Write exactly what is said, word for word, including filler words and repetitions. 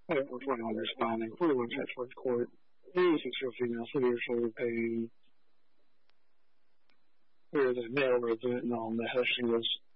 Unfortunately, responding for the website towards court. eighty-six year female, severe shoulder pain. There is a male resident known that she was